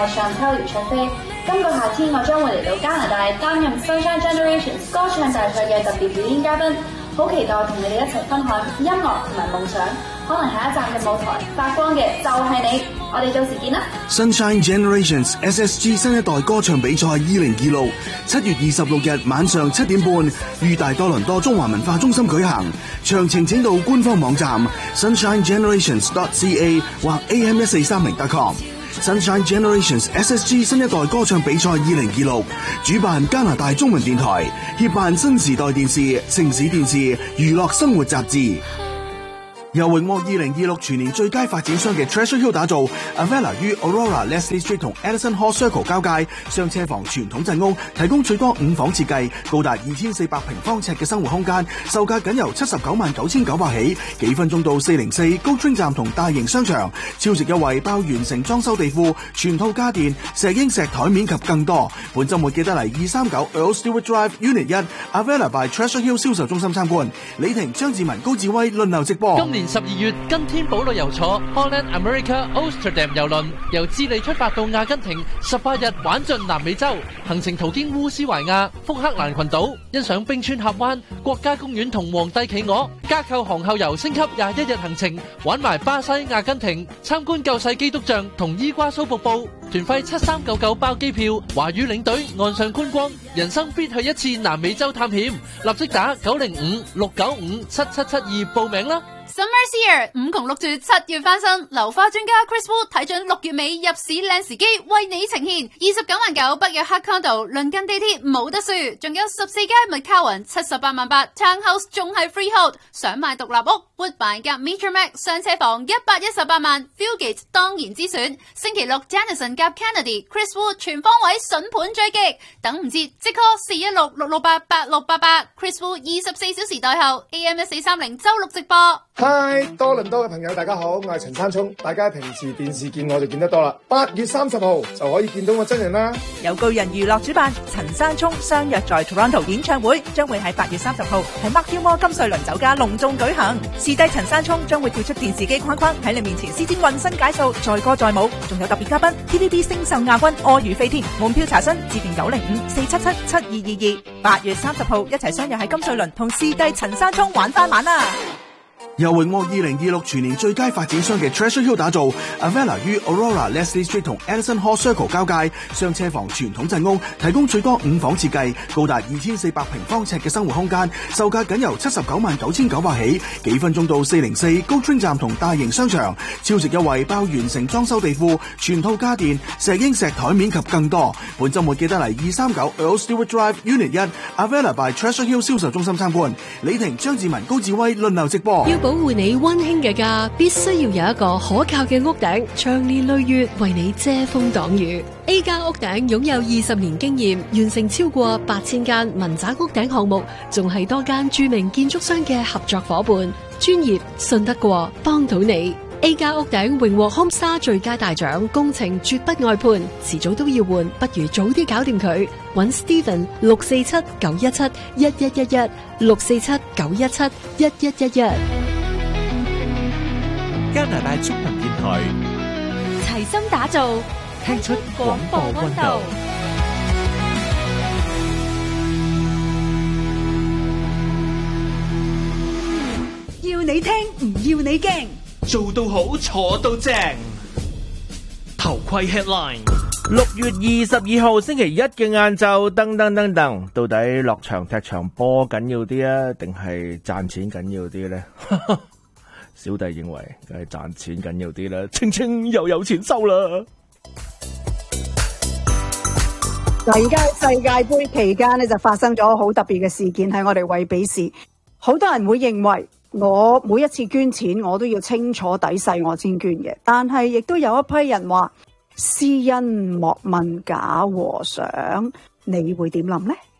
係Chantel姚卓飛。今個夏天我將會嚟到加拿大擔任 Sunshine Generations 歌唱大賽嘅特別表演嘉賓，好期待同你哋一齊分享音樂同埋夢想。可能下一站嘅舞台發光嘅就係你，我哋到時見啦 ！Sunshine Generations SSG 新一代歌唱比賽2026， 7月26日晚上7點半，於大多倫多中華文化中心舉行。詳情請到官方網站 sunshinegenerations.ca 或 am1430.com。Sunshine Generations SSG 新一代歌唱比賽2026，主辦加拿大中文電台，協辦新時代電視、城市電視、娛樂生活雜誌。由榮獲2026全年最佳發展商嘅 Treasure Hill 打造 ，Avella 於 Aurora Leslie Street 同 Edison Hall Circle 交界，雙車房傳統陣屋，提供最多5房設計，高達2400平方尺嘅生活空間，售價僅由799900起，幾分鐘到404高 train 站同大型商場，超值優惠包完成裝修地庫、全套家電、石英石台面及更多。本週末記得嚟239 Earl Stewart Drive Unit 1 Avella by Treasure Hill 銷售中心參觀。李婷、張志文、高志威輪流直播。 今年12月跟天寶旅遊坐 Holland America Amsterdam 郵輪由智利出發到阿根廷，18日玩盡南美洲，行程途經烏斯懷亞、福克蘭群島，欣賞冰川峽灣、國家公園同皇帝企鵝，加購航後遊升級21日行程，玩埋巴西、阿根廷，參觀救世基督像同伊瓜蘇瀑布，團費7399包機票，華語領隊岸上觀光，人生必去一次南美洲探險，立即打905-695-7772報名啦。 Summer's here， 5窮6絕7月翻身，流花專家 Chris Wu 睇準6月尾入市靚時機，為你呈現29.9萬北約黑 condo， 鄰近地鐵冇得輸，仲有14街 McCowan 78.8萬，Townhouse 仲係 freehold， 想買獨立屋 Woodbine 夾 Metromax 上車房118萬 ，Fieldgate 當然之選。星期六 Jennison 夾 Kennedy Chris Wu 全方位筍盤追擊，等唔切即 call 416-668-8688 Chris Wu 24小時代後 AM1430周六直播。 嗨，多倫多嘅朋友大家好，我係陳山聰，大家平時電視見我就見得多啦。8月30號就可以見到我真人啦。 由巨人娛樂主辦，陳山聰相約在 Toronto 演唱會，將會喺8月30號喺 Mark Gilmore 金瑞麟酒家隆重舉行。視帝陳山聰將會跳出電視機框框，喺你面前施展渾身解數，載歌載舞，仲有特別嘉賓 TVB 星秀亞軍柯宇飛添。門票查詢致電905-477-7222。8月30號一齊相約喺金瑞麟同視帝陳山聰玩翻晚啦！ 由榮獲2026全年最佳發展商嘅 Treasure Hill 打造 ，Avella 於 Aurora Leslie Street 同 Edison Hall Circle 交界，雙車房傳統陣屋，提供最多5房設計，高達2400平方尺嘅生活空間，售價僅由799900起，幾分鐘到404高 train 站同大型商場，超值優惠包完成裝修地庫、全套家電、石英石台面及更多。本週末記得嚟239 Earl Stewart Drive Unit 1 Avella by Treasure Hill 銷售中心參觀。李婷、張志文、高志威輪流直播。 要保護你溫馨嘅家，必須要有一個可靠嘅屋頂，長年累月為你遮風擋雨。A 家屋頂擁有20年經驗，完成超過8000間民宅屋頂項目，仲係多間著名建築商嘅合作夥伴，專業信得過，幫到你。A 家屋頂榮獲 Homestar 最佳大獎，工程絕不外判，遲早都要換，不如早啲搞掂佢。搵 Steven 647-917-1111 647-917-1111。 加拿大中文電台齊心打造， 聽出廣播溫度。 要你聽，唔要你驚， 做到好，坐到正。頭盔 headline。 6月22號星期一嘅晏晝，噔噔噔噔，到底落場踢場波緊要啲啊，定係賺錢緊要啲呢？小弟認為梗係賺錢緊要啲啦，青青又有錢收啦。 嗱，而家世界盃期間呢，就發生咗好特別嘅事件喺我哋惠比市，好多人會認為我每一次捐錢我都要清楚底細我先捐嘅，但係亦都有一批人話施恩莫問假和尚，你會點諗呢？